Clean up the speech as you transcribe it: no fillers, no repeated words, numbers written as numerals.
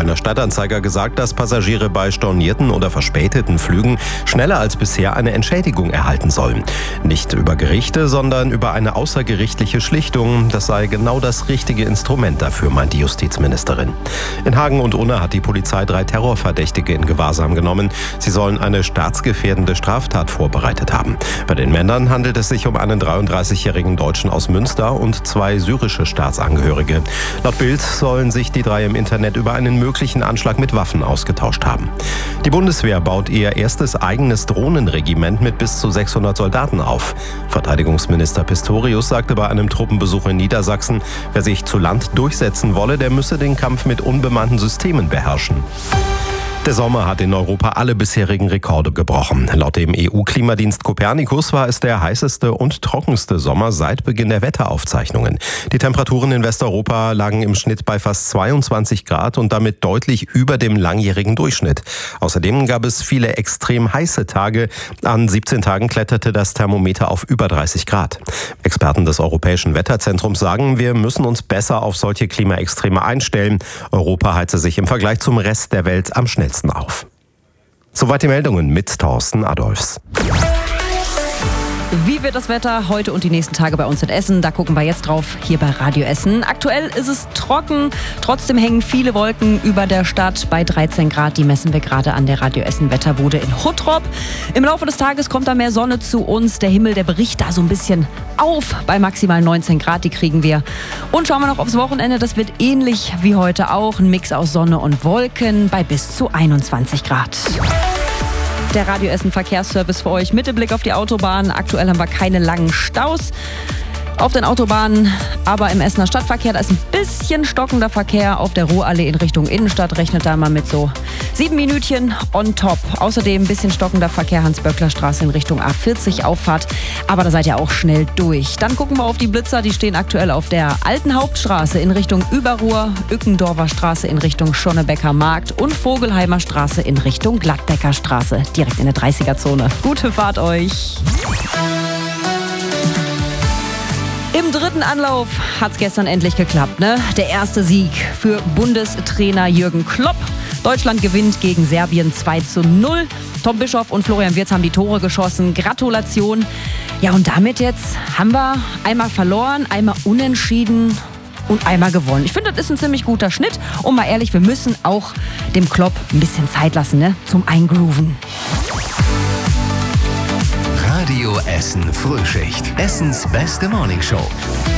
Kölner Stadtanzeiger gesagt, dass Passagiere bei stornierten oder verspäteten Flügen schneller als bisher eine Entschädigung erhalten sollen. Nicht über Gerichte, sondern über eine außergerichtliche Schlichtung. Das sei genau das richtige Instrument dafür, meint die Justizministerin. In Hagen und Unna hat die Polizei 3 Terrorverdächtige in Gewahrsam genommen. Sie sollen eine staatsgefährdende Straftat vorbereitet haben. Bei den Männern handelt es sich um einen 33-jährigen Deutschen aus Münster und 2 syrische Staatsangehörige. Laut Bild sollen sich die 3 im Internet über einen möglichen Anschlag mit Waffen ausgetauscht haben. Die Bundeswehr baut ihr erstes eigenes Drohnenregiment mit bis zu 600 Soldaten auf. Verteidigungsminister Pistorius sagte bei einem Truppenbesuch in Niedersachsen, wer sich zu Land durchsetzen wolle, der müsse den Kampf mit unbemannten Systemen beherrschen. Der Sommer hat in Europa alle bisherigen Rekorde gebrochen. Laut dem EU-Klimadienst Copernicus war es der heißeste und trockenste Sommer seit Beginn der Wetteraufzeichnungen. Die Temperaturen in Westeuropa lagen im Schnitt bei fast 22 Grad und damit deutlich über dem langjährigen Durchschnitt. Außerdem gab es viele extrem heiße Tage. An 17 Tagen kletterte das Thermometer auf über 30 Grad. Experten des Europäischen Wetterzentrums sagen, wir müssen uns besser auf solche Klimaextreme einstellen. Europa heize sich im Vergleich zum Rest der Welt am schnellsten auf. Soweit die Meldungen mit Thorsten Adolfs. Wie wird das Wetter heute und die nächsten Tage bei uns in Essen? Da gucken wir jetzt drauf, hier bei Radio Essen. Aktuell ist es trocken, trotzdem hängen viele Wolken über der Stadt. Bei 13 Grad, die messen wir gerade an der Radio Essen Wetterbude in Huttrop. Im Laufe des Tages kommt da mehr Sonne zu uns. Der Himmel, der bricht da so ein bisschen auf. Bei maximal 19 Grad, die kriegen wir. Und schauen wir noch aufs Wochenende, das wird ähnlich wie heute auch. Ein Mix aus Sonne und Wolken bei bis zu 21 Grad. Der Radio Essen Verkehrsservice für euch mit dem Blick auf die Autobahn. Aktuell haben wir keine langen Staus auf den Autobahnen, aber im Essener Stadtverkehr, da ist ein bisschen stockender Verkehr. Auf der Ruhrallee in Richtung Innenstadt rechnet da mal mit so 7 Minütchen on top. Außerdem ein bisschen stockender Verkehr Hans-Böckler-Straße in Richtung A40 Auffahrt, aber da seid ihr auch schnell durch. Dann gucken wir auf die Blitzer, die stehen aktuell auf der Alten Hauptstraße in Richtung Überruhr, Ückendorfer Straße in Richtung Schonnebecker Markt und Vogelheimer Straße in Richtung Gladbecker Straße, direkt in der 30er-Zone. Gute Fahrt euch! Im dritten Anlauf hat's gestern endlich geklappt, ne? Der erste Sieg für Bundestrainer Jürgen Klopp. Deutschland gewinnt gegen Serbien 2:0. Tom Bischoff und Florian Wirtz haben die Tore geschossen. Gratulation. Ja, und damit jetzt haben wir einmal verloren, einmal unentschieden und einmal gewonnen. Ich finde, das ist ein ziemlich guter Schnitt. Und mal ehrlich, wir müssen auch dem Klopp ein bisschen Zeit lassen, ne? Zum Eingrooven. Radio Essen Frühschicht. Essens beste Morningshow.